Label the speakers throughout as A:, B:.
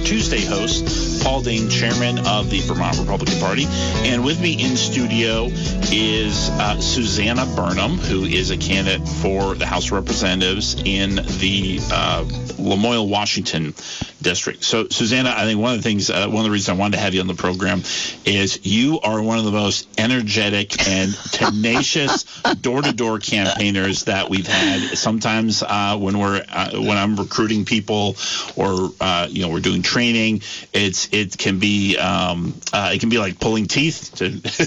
A: Tuesday host, Paul Dane, chairman of the Vermont Republican Party. And with me in studio is Susanna Burnham, who is a candidate for the House of Representatives in the Lamoille, Washington district. So, Susanna, I think one of the reasons I wanted to have you on the program is you are one of the most energetic and tenacious door-to-door campaigners that we've had. Sometimes when I'm recruiting people or we're doing training, it can be like pulling teeth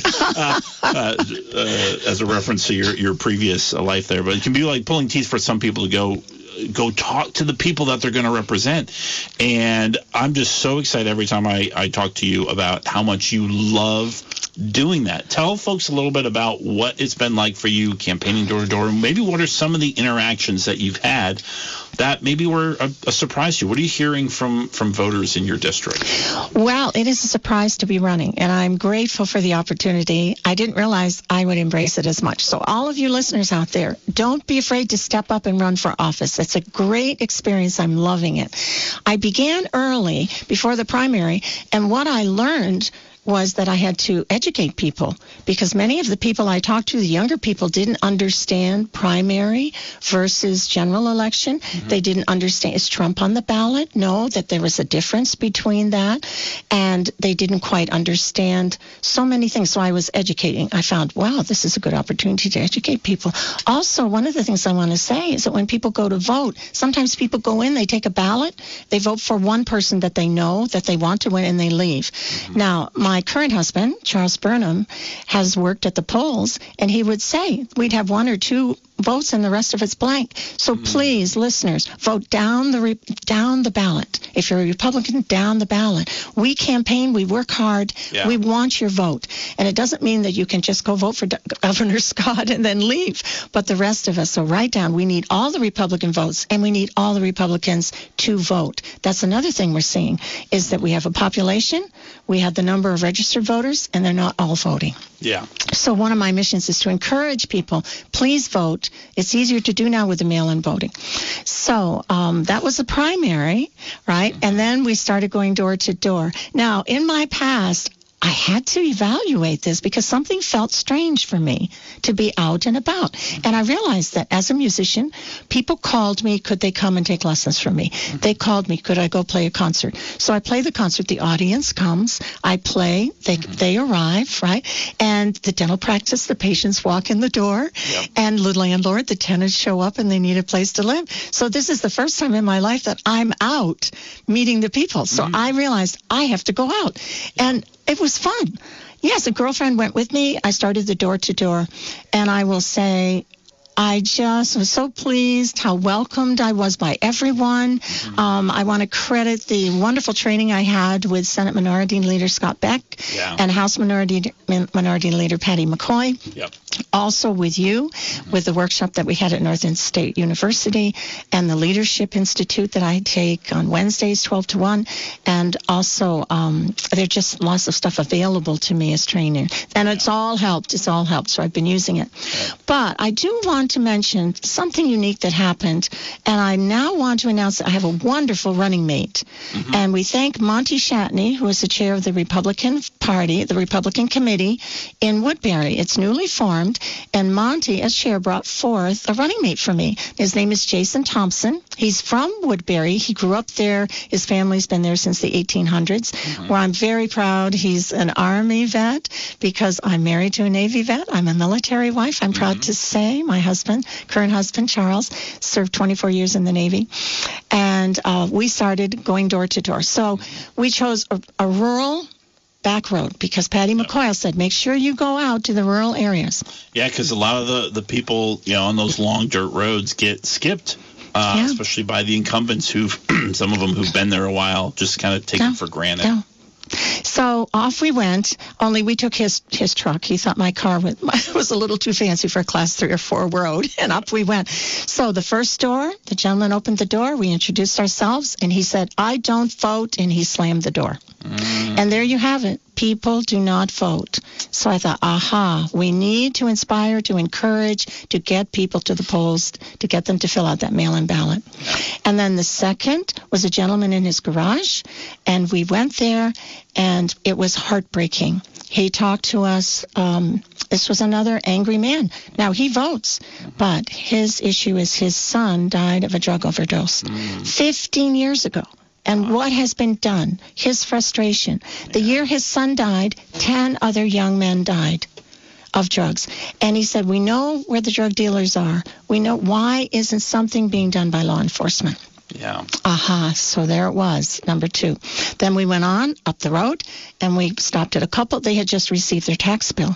A: as a reference to your previous life there. But it can be like pulling teeth for some people to go talk to the people that they're going to represent. And I'm just so excited every time I talk to you about how much you love doing that. Tell folks a little bit about what it's been like for you campaigning door to door, and maybe what are some of the interactions that you've had that maybe were a surprise to you. What are you hearing from voters in your district?
B: Well, it is a surprise to be running, and I'm grateful for the opportunity. I didn't realize I would embrace it as much. So all of you listeners out there, don't be afraid to step up and run for office. It's a great experience. I'm loving it. I began early before the primary, and what I learned was that I had to educate people, because many of the people I talked to, the younger people, didn't understand primary versus general election. Mm-hmm. They didn't understand, is Trump on the ballot? No, that there was a difference between that. And they didn't quite understand so many things. So I was educating. I found, wow, this is a good opportunity to educate people. Also, one of the things I want to say is that when people go to vote, sometimes people go in, they take a ballot, they vote for one person that they know that they want to win, and they leave. Mm-hmm. Now, my current husband, Charles Burnham, has worked at the polls, and he would say we'd have one or two votes and the rest of it's blank. So please, listeners, vote down the ballot. If you're a Republican, down the ballot. We campaign, we work hard, we want your vote. And it doesn't mean that you can just go vote for Governor Scott and then leave, but the rest of us. So write down, we need all the Republican votes, and we need all the Republicans to vote. That's another thing we're seeing, is that we have a population, we have the number of registered voters, and they're not all voting.
A: Yeah.
B: So one of my missions is to encourage people, please vote. It's easier to do now with the mail-in voting. So that was the primary, right? Mm-hmm. And then we started going door to door. Now, in my past, I had to evaluate this because something felt strange for me to be out and about. And I realized that as a musician, people called me, could they come and take lessons from me? They called me, could I go play a concert? So I play the concert, the audience comes, I play, they arrive, right? And the dental practice, the patients walk in the door, and the landlord, the tenants show up and they need a place to live. So this is the first time in my life that I'm out meeting the people. So I realized I have to go out. And it was fun. Yes, a girlfriend went with me. I started the door-to-door, and I will say I just was so pleased how welcomed I was by everyone. I want to credit the wonderful training I had with Senate Minority Leader Scott Beck and House Minority Leader Patty McCoy.
A: Yep.
B: Also with you, with the workshop that we had at Northern State University and the Leadership Institute that I take on Wednesdays, 12 to 1. And also, there's just lots of stuff available to me as training. And it's all helped. It's all helped. So I've been using it. Yeah. But I do want to mention something unique that happened. And I now want to announce that I have a wonderful running mate. And we thank Monty Shatney, who is the chair of the Republican Party, the Republican Committee in Woodbury. It's newly formed. And Monty, as chair, brought forth a running mate for me. His name is Jason Thompson. He's from Woodbury. He grew up there. His family's been there since the 1800s, where I'm very proud. He's an Army vet because I'm married to a Navy vet. I'm a military wife. I'm proud to say my current husband, Charles, served 24 years in the Navy. And we started going door to door. So we chose a rural back road because Patty McCoy said, make sure you go out to the rural areas.
A: Yeah, because a lot of the people, on those long dirt roads get skipped, especially by the incumbents some of them who've been there a while, just kind of taken for granted.
B: Yeah. So off we went, only we took his truck. He thought my car was a little too fancy for a class 3 or 4 road, and up we went. So the first door, the gentleman opened the door, we introduced ourselves, and he said, I don't vote, and he slammed the door. And there you have it. people do not vote. So I thought, we need to inspire, to encourage, to get people to the polls, to get them to fill out that mail-in ballot. And then the second was a gentleman in his garage, and we went there, and it was heartbreaking. He talked to us. This was another angry man. Now, he votes, but his issue is his son died of a drug overdose 15 years ago. And what has been done, his frustration. The year his son died, 10 other young men died of drugs. And he said, we know where the drug dealers are. We know, why isn't something being done by law enforcement?
A: Yeah.
B: So there it was, number 2. Then we went on up the road, and we stopped at a couple. They had just received their tax bill.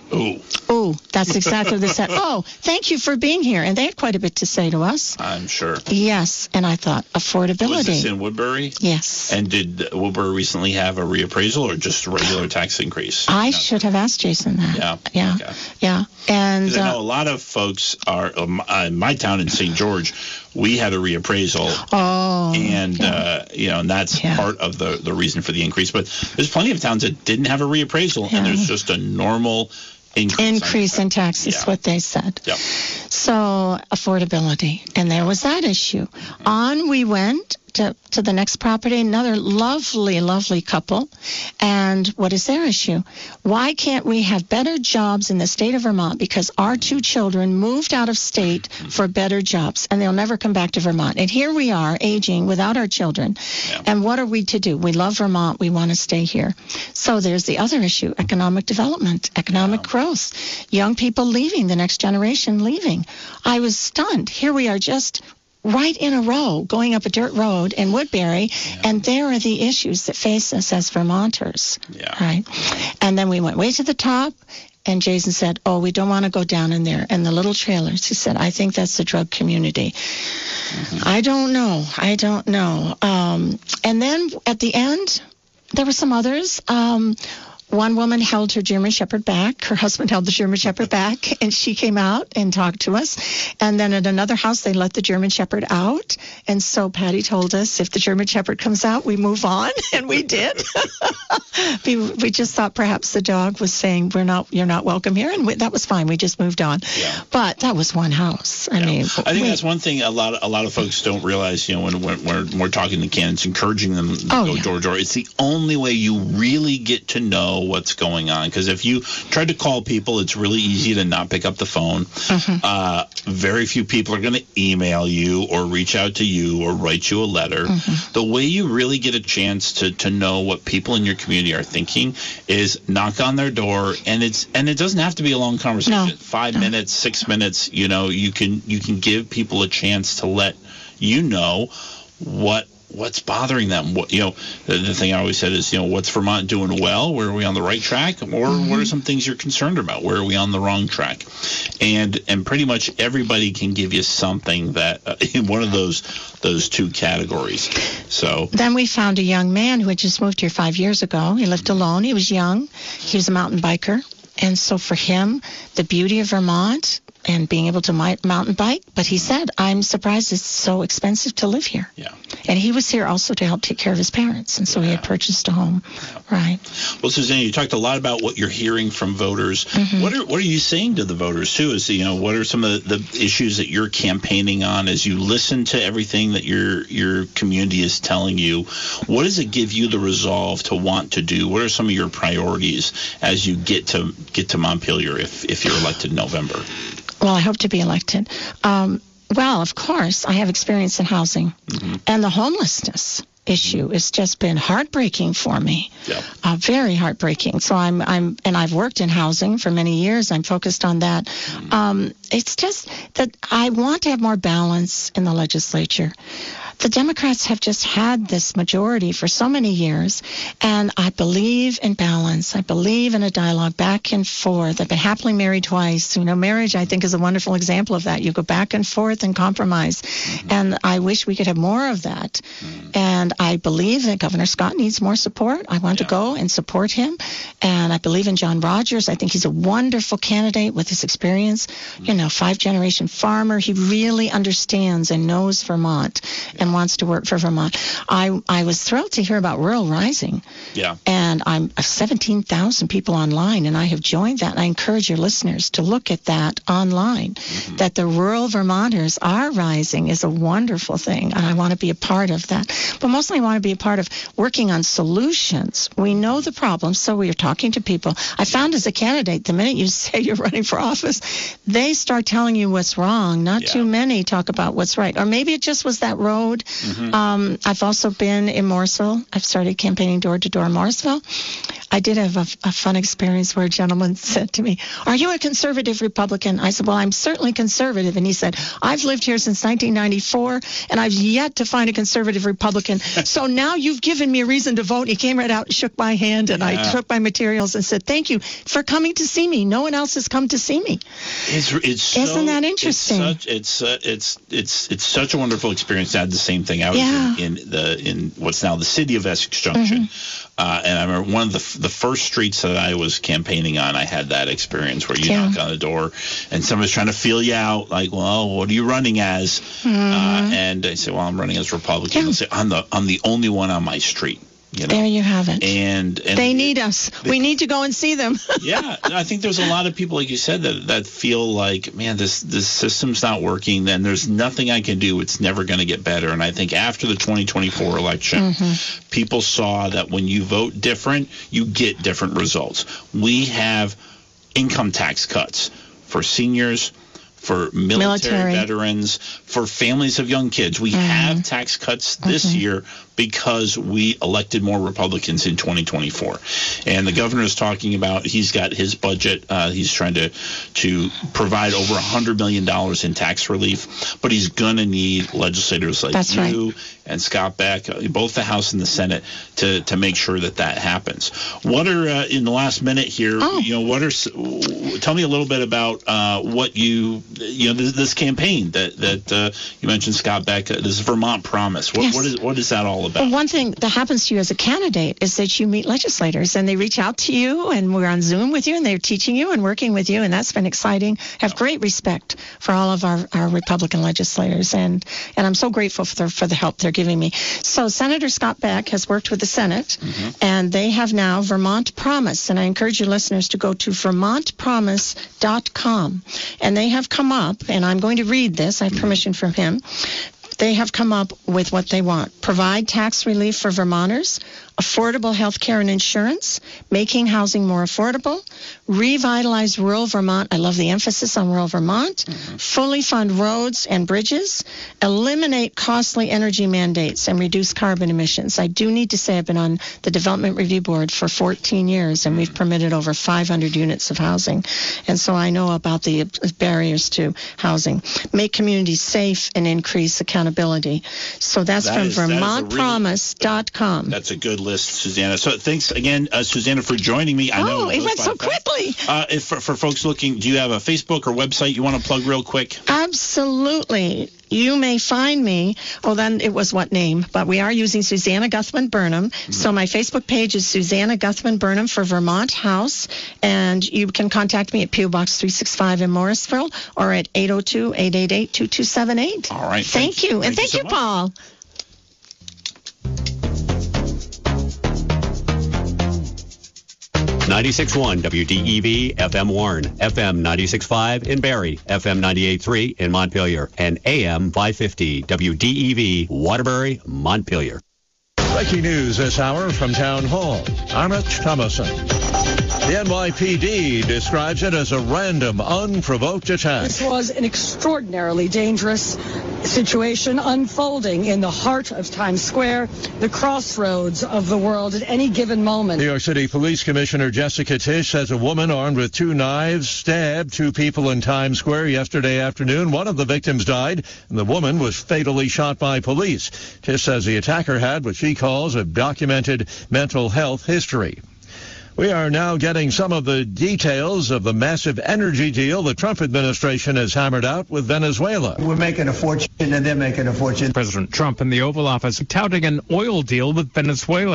A: Ooh,
B: that's exactly what they said. Oh, thank you for being here. And they had quite a bit to say to us.
A: I'm sure.
B: Yes, and I thought, affordability.
A: Was this in Woodbury?
B: Yes.
A: And did Woodbury recently have a reappraisal or just a regular tax increase?
B: I should have asked Jason that.
A: Yeah.
B: Okay. Yeah. And
A: I know a lot of folks are, in my town in St. George, we had a reappraisal. And that's part of the reason for the increase. But there's plenty of towns that didn't have a reappraisal, and there's just a normal increase in taxes,
B: what they said.
A: Yep.
B: So affordability, and there was that issue. On we went to the next property, another lovely, lovely couple. And what is their issue? Why can't we have better jobs in the state of Vermont? Because our 2 children moved out of state for better jobs, and they'll never come back to Vermont. And here we are, aging without our children. Yeah. And what are we to do? We love Vermont. We want to stay here. So there's the other issue, economic development, economic growth, young people leaving, the next generation leaving. I was stunned. Here we are just right in a row, going up a dirt road in Woodbury, and there are the issues that face us as Vermonters.
A: Yeah.
B: Right? And then we went way to the top, and Jason said, we don't want to go down in there. And the little trailers, he said, I think that's the drug community. I don't know. And then at the end, there were some others. One woman held her German Shepherd back. Her husband held the German Shepherd back, and she came out and talked to us. And then at another house, they let the German Shepherd out. And so Patty told us, if the German Shepherd comes out, we move on, and we did. We just thought perhaps the dog was saying, you're not welcome here, and that was fine. We just moved on. Yeah. But that was one house. I
A: think that's one thing a lot of folks don't realize. When we're talking to candidates, encouraging them to go door to door. It's the only way you really get to know what's going on, because if you try to call people, it's really easy to not pick up the phone. Very few people are going to email you or reach out to you or write you a letter. The way you really get a chance to know what people in your community are thinking is knock on their door, and it doesn't have to be a long conversation. 5 minutes, 6 minutes. You can give people a chance to let you know what's bothering them. The thing I always said is, what's Vermont doing well? Where are we on the right track? Or what are some things you're concerned about? Where are we on the wrong track? And pretty much everybody can give you something that in one of those 2 categories. So
B: then we found a young man who had just moved here 5 years ago. He lived alone. He was young. He was a mountain biker. And so for him, the beauty of Vermont and being able to mountain bike. But he said, I'm surprised it's so expensive to live here.
A: Yeah.
B: And he was here also to help take care of his parents. And so he had purchased a home. Yeah. Right.
A: Well, Suzanne, you talked a lot about what you're hearing from voters. What are you saying to the voters, too? What are some of the issues that you're campaigning on as you listen to everything that your community is telling you? What does it give you the resolve to want to do? What are some of your priorities as you get to Montpelier if you're elected in November?
B: Well, I hope to be elected. Well, of course, I have experience in housing, and the homelessness issue has just been heartbreaking for me.
A: Yep.
B: Very heartbreaking. So I've worked in housing for many years. I'm focused on that. It's just that I want to have more balance in the legislature. The Democrats have just had this majority for so many years, and I believe in balance. I believe in a dialogue back and forth. I've been happily married twice. Marriage, I think, is a wonderful example of that. You go back and forth and compromise, and I wish we could have more of that. And I believe that Governor Scott needs more support. I want to go and support him, and I believe in John Rogers. I think he's a wonderful candidate with his experience. 5-generation farmer. He really understands and knows Vermont and and wants to work for Vermont. I was thrilled to hear about Rural Rising.
A: Yeah.
B: And I'm 17,000 people online, and I have joined that. And I encourage your listeners to look at that online, that the rural Vermonters are rising is a wonderful thing, and I want to be a part of that. But mostly I want to be a part of working on solutions. We know the problems, so we are talking to people. I found as a candidate, the minute you say you're running for office, they start telling you what's wrong. Not too many talk about what's right. Or maybe it just was that road. I've also been in Morrisville. I've started campaigning door-to-door in Morrisville. I did have a fun experience where a gentleman said to me, "Are you a conservative Republican?" I said, "Well, I'm certainly conservative." And he said, "I've lived here since 1994, and I've yet to find a conservative Republican. So now you've given me a reason to vote." He came right out and shook my hand, and I took my materials and said, "Thank you for coming to see me. No one else has come to see me." Isn't that interesting?
A: It's such a wonderful experience. I had the same thing. I was in what's now the city of Essex Junction. And I remember one of the first streets that I was campaigning on, I had that experience where you knock on the door and somebody's trying to feel you out, like, "Well, what are you running as?" And I say, "Well, I'm running as Republican." They'll say, I'm the only one on my street. You know?
B: There you have it.
A: And
B: they need us. We need to go and see them.
A: Yeah, I think there's a lot of people, like you said, that feel like, man, this system's not working. Then there's nothing I can do. It's never going to get better. And I think after the 2024 election, people saw that when you vote different, you get different results. We have income tax cuts for seniors, for military veterans, for families of young kids. We have tax cuts this year because we elected more Republicans in 2024. And the governor is talking about, he's got his budget. He's trying to provide over $100 million in tax relief, but he's going to need legislators like you and Scott Beck, both the House and the Senate, to make sure that happens. What are, in the last minute here, tell me a little bit about what this campaign that you mentioned, Scott Beck, this Vermont Promise. What is that all about?
B: Well, one thing that happens to you as a candidate is that you meet legislators, and they reach out to you, and we're on Zoom with you, and they're teaching you and working with you, and that's been exciting. I have great respect for all of our Republican legislators, and I'm so grateful for the help they're giving me. So Senator Scott Beck has worked with the Senate, and they have now Vermont Promise, and I encourage your listeners to go to vermontpromise.com, and they have come up, and I'm going to read this. I have permission from him. They have come up with what they want. Provide tax relief for Vermonters, affordable health care and insurance, making housing more affordable, revitalize rural Vermont. I love the emphasis on rural Vermont. Fully fund roads and bridges, eliminate costly energy mandates, and reduce carbon emissions. I do need to say I've been on the Development Review Board for 14 years, and we've permitted over 500 units of housing. And so I know about the barriers to housing. Make communities safe and increase accountability. So that's from vermontpromise.com.
A: That's a good list, Susanna. So thanks again, Susanna, for joining me. I know
B: it went so quickly.
A: For folks looking, do you have a Facebook or website you want to plug real quick?
B: Absolutely. You may find me. Oh, then it was what name? But we are using Susanna Guthman Burnham. So my Facebook page is Susanna Guthman Burnham for Vermont House. And you can contact me at P.O. Box 365 in Morrisville or at 802-888-2278.
A: All right.
B: Thank you. And thank you, Paul.
C: .96.1 WDEV FM Warren, FM 96.5 in Barrie, FM 98.3 in Montpelier, and AM 550 WDEV Waterbury, Montpelier.
D: Breaking news this hour from Town Hall. Arnott Thomason. The NYPD describes it as a random, unprovoked attack.
E: This was an extraordinarily dangerous situation unfolding in the heart of Times Square, the crossroads of the world at any given moment.
D: New York City Police Commissioner Jessica Tisch says a woman armed with 2 knives stabbed 2 people in Times Square yesterday afternoon. One of the victims died, and the woman was fatally shot by police. Tisch says the attacker had what she calls a documented mental health history. We are now getting some of the details of the massive energy deal the Trump administration has hammered out with Venezuela.
F: We're making a fortune and they're making a fortune.
G: President Trump in the Oval Office touting an oil deal with Venezuela.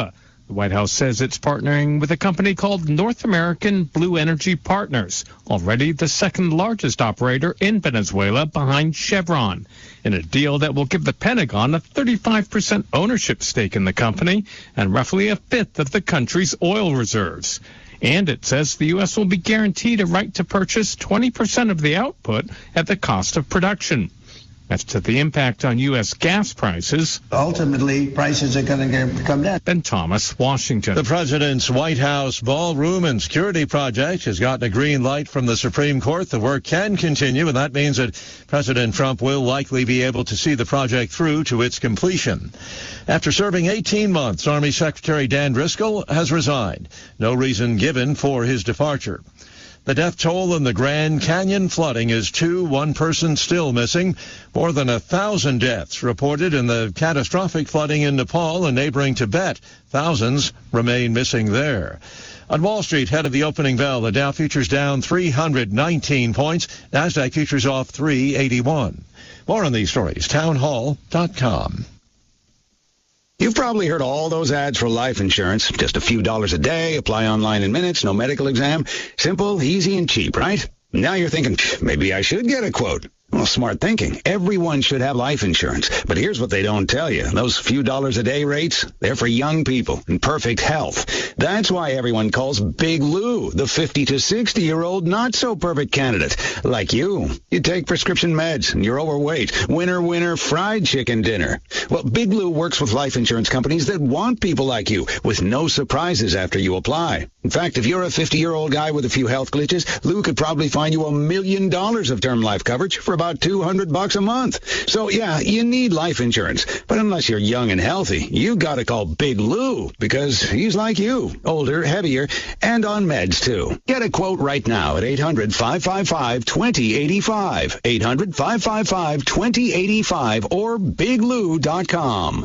F: The White House says it's partnering with a company called North American Blue Energy Partners, already the second largest operator in Venezuela behind Chevron, in a deal that will give the Pentagon a 35% ownership stake in the company and roughly a fifth of the country's oil reserves. And it says the U.S. will be guaranteed a right to purchase 20% of the output at the cost of production. As to the impact on U.S. gas prices,
G: ultimately, prices are going to come down.
F: Ben Thomas, Washington.
D: The president's White House ballroom and security project has gotten a green light from the Supreme Court. The work can continue, and that means that President Trump will likely be able to see the project through to its completion. After serving 18 months, Army Secretary Dan Driscoll has resigned. No reason given for his departure. The death toll in the Grand Canyon flooding is 2, one person still missing. More than 1,000 deaths reported in the catastrophic flooding in Nepal and neighboring Tibet. Thousands remain missing there. On Wall Street, ahead of the opening bell, the Dow futures down 319 points. NASDAQ futures off 381. More on these stories, townhall.com.
H: You've probably heard all those ads for life insurance. Just a few dollars a day, apply online in minutes, no medical exam. Simple, easy, and cheap, right? Now you're thinking, maybe I should get a quote. Well, smart thinking. Everyone should have life insurance. But here's what they don't tell you. Those few dollars a day rates, they're for young people in perfect health. That's why everyone calls Big Lou the 50 to 60-year-old not-so-perfect candidate. Like you. You take prescription meds and you're overweight. Winner, fried chicken dinner. Well, Big Lou works with life insurance companies that want people like you with no surprises after you apply. In fact, if you're a 50-year-old guy with a few health glitches, Lou could probably find you $1 million of term life coverage for about $200 a month. So, yeah, you need life insurance. But unless you're young and healthy, you got to call Big Lou because he's like you, older, heavier, and on meds, too. Get a quote right now at 800-555-2085, 800-555-2085, or biglou.com.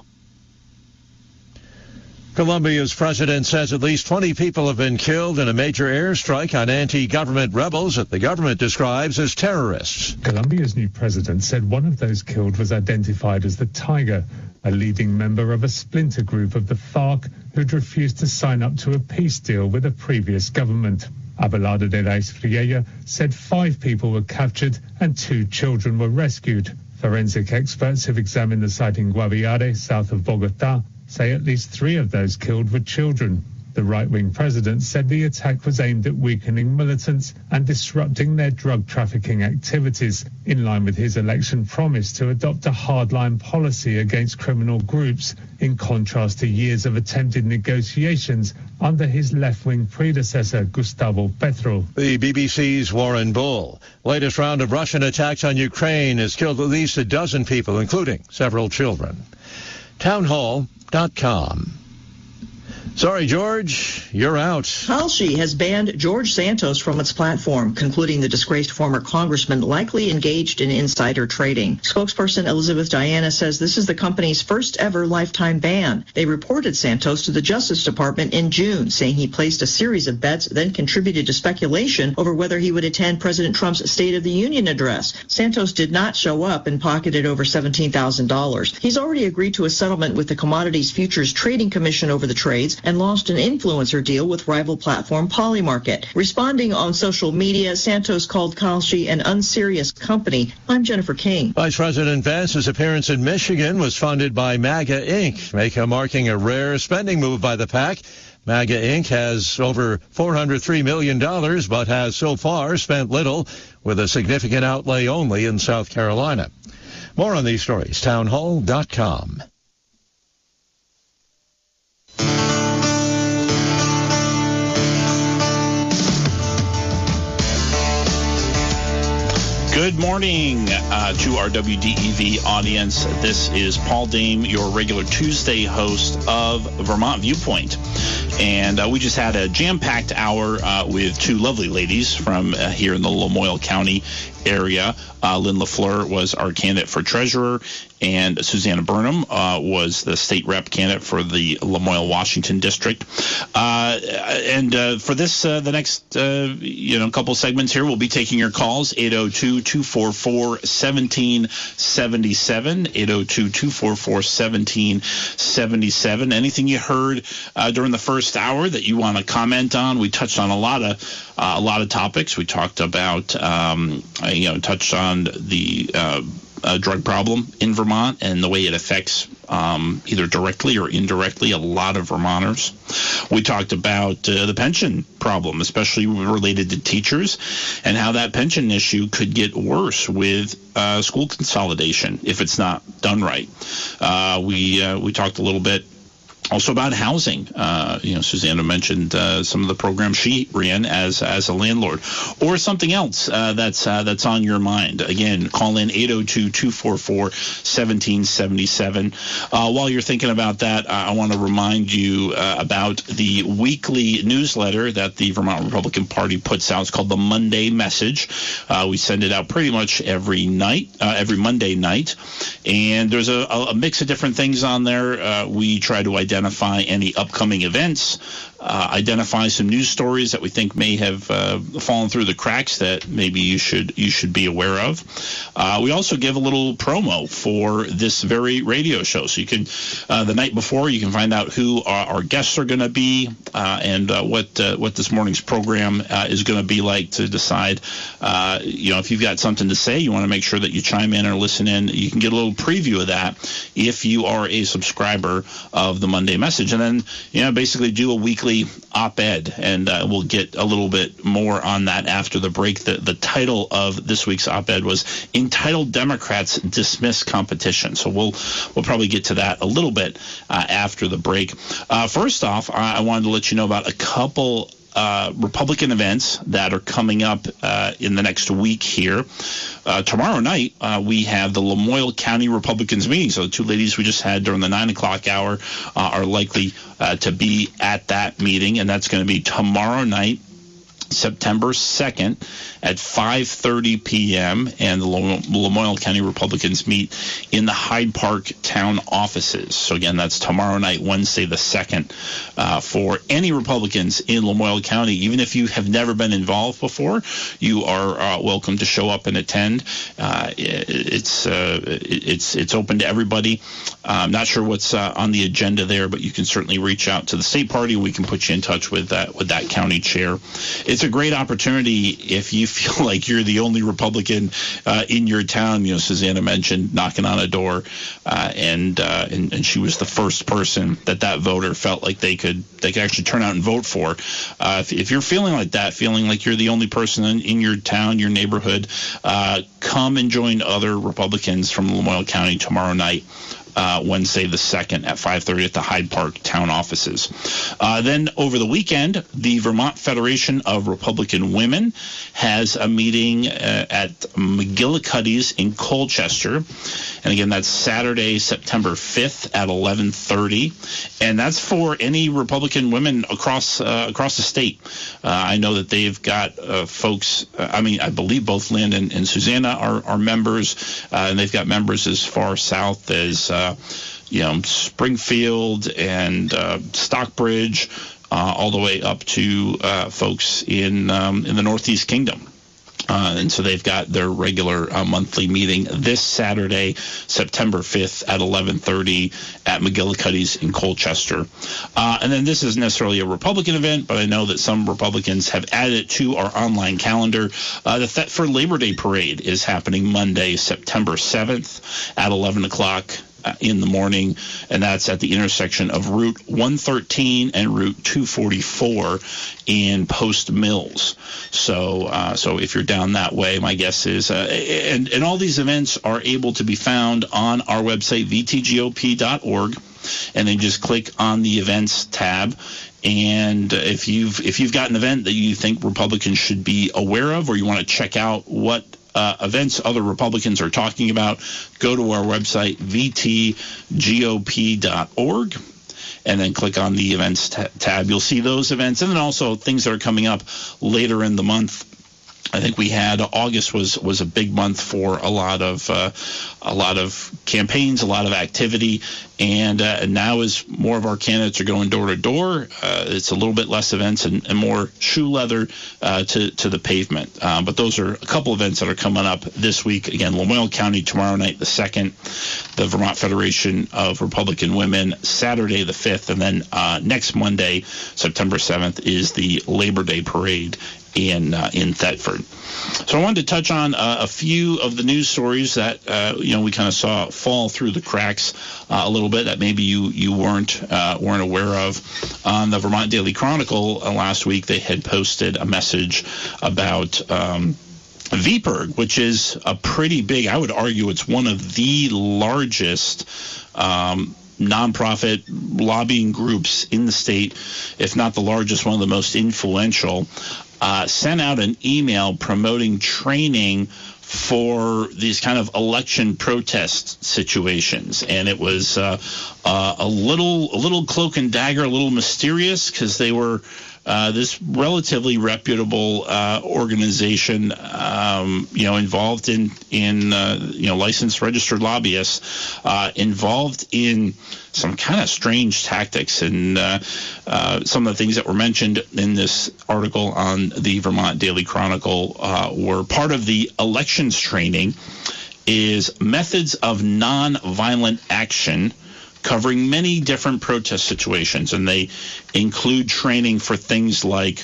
D: Colombia's president says at least 20 people have been killed in a major airstrike on anti-government rebels that the government describes as terrorists.
I: Colombia's new president said one of those killed was identified as the Tiger, a leading member of a splinter group of the FARC who'd refused to sign up to a peace deal with a previous government. Abelardo de la Espriella said 5 people were captured and 2 children were rescued. Forensic experts have examined the site in Guaviare, south of Bogota, say at least 3 of those killed were children. The right-wing president said the attack was aimed at weakening militants and disrupting their drug trafficking activities, in line with his election promise to adopt a hardline policy against criminal groups, in contrast to years of attempted negotiations under his left-wing predecessor, Gustavo Petro.
D: The BBC's Warren Bull. Latest round of Russian attacks on Ukraine has killed at least a dozen people, including several children. Townhall.com. Sorry, George, you're out.
J: Kalshi has banned George Santos from its platform, concluding the disgraced former congressman likely engaged in insider trading. Spokesperson Elizabeth Diana says this is the company's first ever lifetime ban. They reported Santos to the Justice Department in June, saying he placed a series of bets, then contributed to speculation over whether he would attend President Trump's State of the Union address. Santos did not show up and pocketed over $17,000. He's already agreed to a settlement with the Commodities Futures Trading Commission over the trades and launched an influencer deal with rival platform Polymarket. Responding on social media, Santos called Kalshi an unserious company. I'm Jennifer King.
D: Vice President Vance's appearance in Michigan was funded by MAGA Inc., marking a rare spending move by the PAC. MAGA Inc. has over $403 million, but has so far spent little, with a significant outlay only in South Carolina. More on these stories, townhall.com.
A: Good morning to our WDEV audience. This is Paul Dame, your regular Tuesday host of Vermont Viewpoint. And we just had a jam-packed hour with two lovely ladies from here in the Lamoille County area. Lynn LaFleur was our candidate for treasurer, and Susanna Burnham was the state rep candidate for the Lamoille, Washington district. And for this, the next couple segments here, we'll be taking your calls, 802-244-1777, 802-244-1777. Anything you heard during the first hour that you want to comment on? We touched on a lot of topics. We talked about, touched on the drug problem in Vermont and the way it affects either directly or indirectly a lot of Vermonters. We talked about the pension problem, especially related to teachers, and how that pension issue could get worse with school consolidation if it's not done right. We talked a little bit also about housing. Susanna mentioned some of the programs she ran as a landlord, or something else that's on your mind. Again, call in 802-244-1777. While you're thinking about that, I want to remind you about the weekly newsletter that the Vermont Republican Party puts out. It's called the Monday Message. We send it out pretty much every Monday night, and there's a mix of different things on there. We try to identify any upcoming events, identify some news stories that we think may have fallen through the cracks that maybe you should be aware of. We also give a little promo for this very radio show, so you can the night before you can find out who our guests are going to be and what this morning's program is going to be like, to decide if you've got something to say, you want to make sure that you chime in or listen in. You can get a little preview of that if you are a subscriber of the Monday Message, and then basically do a weekly op-ed, and we'll get a little bit more on that after the break. The title of this week's op-ed was entitled "Democrats Dismiss Competition," so we'll probably get to that a little bit after the break. First off, I wanted to let you know about a couple Republican events that are coming up in the next week here. Tomorrow night, we have the Lamoille County Republicans meeting. So the two ladies we just had during the 9 o'clock hour are likely to be at that meeting, and that's going to be tomorrow night, September 2nd at 5:30 p.m. and the Lamoille County Republicans meet in the Hyde Park town offices. So again, that's tomorrow night, Wednesday the 2nd. For any Republicans in Lamoille County, even if you have never been involved before, you are welcome to show up and attend. It's open to everybody. I'm not sure what's on the agenda there, but you can certainly reach out to the state party. We can put you in touch with that county chair. It's a great opportunity if you feel like you're the only Republican in your town. Susanna mentioned knocking on a door, and she was the first person that voter felt like they could actually turn out and vote for. If you're feeling like that, feeling like you're the only person in your town, your neighborhood, come and join other Republicans from Lamoille County tomorrow night. Wednesday the 2nd at 5:30 at the Hyde Park town offices. Then over the weekend, the Vermont Federation of Republican Women has a meeting at McGillicuddy's in Colchester. And again, that's Saturday, September 5th at 11:30. And that's for any Republican women across the state. I know that they've got folks, I believe both Lynn and Susanna are members, and they've got members as far south as Springfield and Stockbridge, all the way up to folks in the Northeast Kingdom. And so they've got their regular monthly meeting this Saturday, September 5th at 11:30 at McGillicuddy's in Colchester. And then this isn't necessarily a Republican event, but I know that some Republicans have added it to our online calendar. The Thetford Labor Day Parade is happening Monday, September 7th at 11 o'clock. In the morning, and that's at the intersection of Route 113 and Route 244 in Post Mills. So if you're down that way, my guess is, and all these events are able to be found on our website, vtgop.org, and then just click on the events tab. And if you've got an event that you think Republicans should be aware of, or you want to check out what events other Republicans are talking about, go to our website, vtgop.org. and then click on the events tab. You'll see those events, and then also things that are coming up later in the month. I think we had August was a big month for a lot of campaigns, a lot of activity, and now as more of our candidates are going door to door, it's a little bit less events and more shoe leather to the pavement. But those are a couple events that are coming up this week. Again, Lamoille County tomorrow night, the 2nd, the Vermont Federation of Republican Women Saturday the 5th, and then next Monday, September 7th, is the Labor Day Parade in Thetford. So I wanted to touch on a few of the news stories that we kind of saw fall through the cracks a little bit that maybe you weren't aware of. On the Vermont Daily Chronicle last week, they had posted a message about VPIRG, which is a pretty big, I would argue it's one of the largest nonprofit lobbying groups in the state, if not the largest, one of the most influential. Sent out an email promoting training for these kind of election protest situations, and it was a little cloak and dagger, a little mysterious, because they were this relatively reputable organization, involved in licensed registered lobbyists, involved in some kind of strange tactics. And some of the things that were mentioned in this article on the Vermont Daily Chronicle were part of the elections training is methods of nonviolent action, covering many different protest situations, and they include training for things like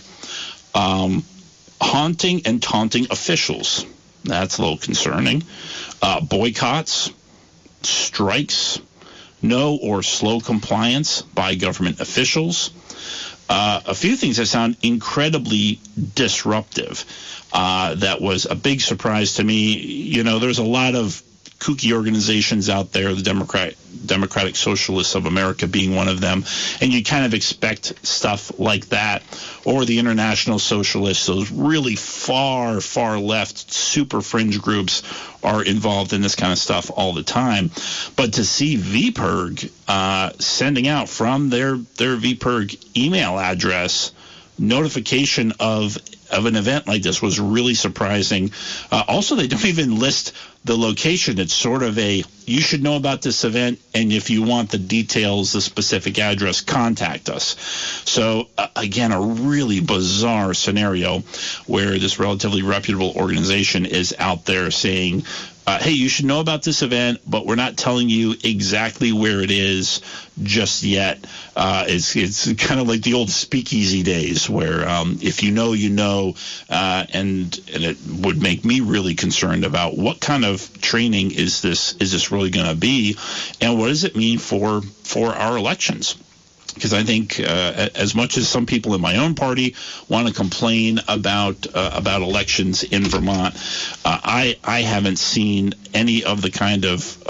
A: haunting and taunting officials. That's a little concerning. Boycotts, strikes, no or slow compliance by government officials. A few things that sound incredibly disruptive. That was a big surprise to me. There's a lot of kooky organizations out there, the Democratic Socialists of America being one of them, and you kind of expect stuff like that, or the International Socialists, those really far left, super fringe groups are involved in this kind of stuff all the time. But to see VPIRG sending out from their VPIRG email address notification of an event like this was really surprising. Also, they don't even list the location. It's sort of you should know about this event, and if you want the details, the specific address, contact us. So, again, a really bizarre scenario where this relatively reputable organization is out there saying, hey, you should know about this event, but we're not telling you exactly where it is just yet. It's kind of like the old speakeasy days where if you know, you know, and it would make me really concerned about what kind of training is this really going to be, and what does it mean for our elections? Because I think as much as some people in my own party want to complain about elections in Vermont, I haven't seen any of the kind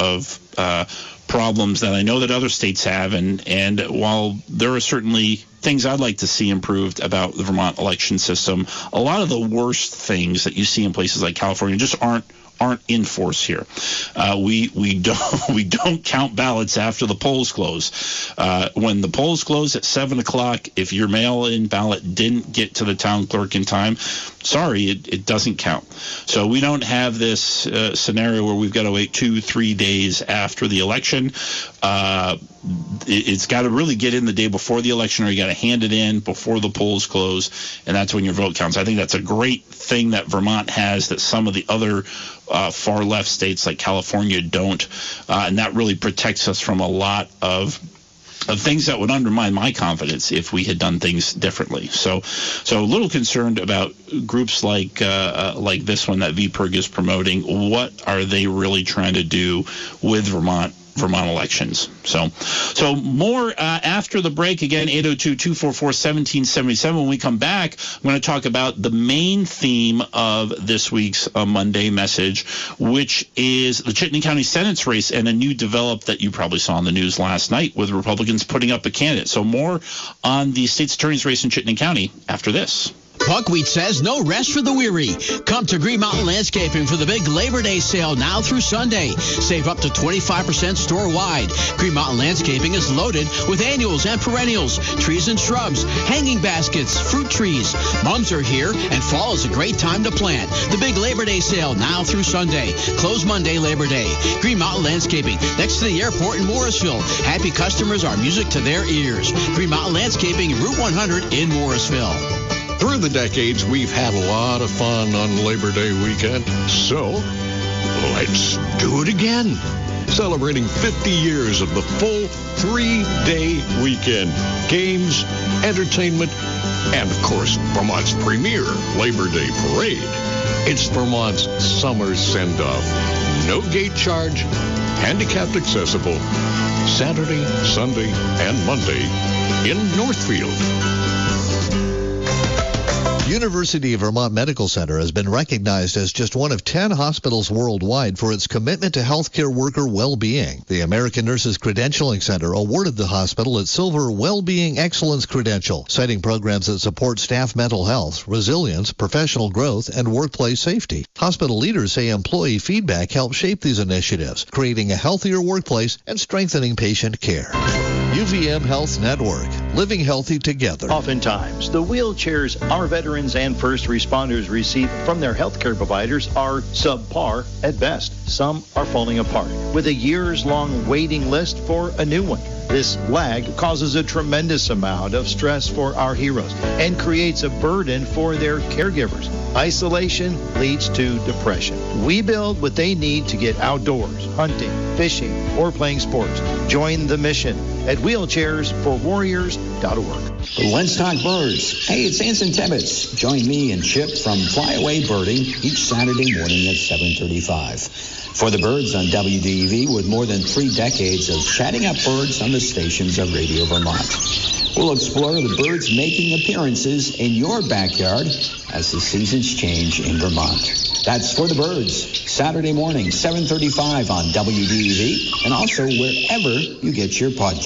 A: of problems that I know that other states have. And while there are certainly things I'd like to see improved about the Vermont election system, a lot of the worst things that you see in places like California just aren't in force here. We don't count ballots after the polls close. When the polls close at 7 o'clock, if your mail-in ballot didn't get to the town clerk in time, sorry, it doesn't count. So we don't have this scenario where we've got to wait 2-3 days after the election. It's got to really get in the day before the election, or you got to hand it in before the polls close, and that's when your vote counts. I think that's a great thing that Vermont has that some of the other far left states like California don't, and that really protects us from a lot of things that would undermine my confidence if we had done things differently. So a little concerned about groups like this one that VPIRG is promoting. What are they really trying to do with Vermont elections? So more after the break. Again, 802-244-1777. When we come back, I'm going to talk about the main theme of this week's Monday message, which is the Chittenden County Senate's race and a new develop that you probably saw on the news last night with Republicans putting up a candidate. So more on the state's attorney's race in Chittenden County after this.
K: Buckwheat says no rest for the weary. Come to Green Mountain Landscaping for the big Labor Day sale now through Sunday. Save up to 25% store-wide. Green Mountain Landscaping is loaded with annuals and perennials, trees and shrubs, hanging baskets, fruit trees. Mums are here, and fall is a great time to plant. The big Labor Day sale now through Sunday. Close Monday, Labor Day. Green Mountain Landscaping, next to the airport in Morrisville. Happy customers are music to their ears. Green Mountain Landscaping, Route 100 in Morrisville.
L: Through the decades, we've had a lot of fun on Labor Day weekend, so let's do it again. Celebrating 50 years of the full 3-day weekend. Games, entertainment, and, of course, Vermont's premier Labor Day parade. It's Vermont's summer send-off. No gate charge, handicapped accessible, Saturday, Sunday, and Monday in Northfield.
M: University of Vermont Medical Center has been recognized as just one of 10 hospitals worldwide for its commitment to healthcare worker well-being. The American Nurses Credentialing Center awarded the hospital its Silver Well-Being Excellence Credential, citing programs that support staff mental health, resilience, professional growth, and workplace safety. Hospital leaders say employee feedback helps shape these initiatives, creating a healthier workplace and strengthening patient care. UVM Health Network, living healthy together.
N: Oftentimes, the wheelchairs our veterans and first responders receive from their healthcare providers are subpar at best. Some are falling apart, with a years-long waiting list for a new one. This lag causes a tremendous amount of stress for our heroes and creates a burden for their caregivers. Isolation leads to depression. We build what they need to get outdoors, hunting, fishing, or playing sports. Join the mission at wheelchairsforwarriors.org.
O: Let's talk birds. Hey, it's Anson Tibbetts. Join me and Chip from Flyaway Birding each Saturday morning at 7:35. For the Birds on WDEV, with more than 3 decades of chatting up birds on the stations of Radio Vermont. We'll explore the birds making appearances in your backyard as the seasons change in Vermont. That's For the Birds, Saturday morning, 7:35 on WDEV, and also wherever you get your podcast.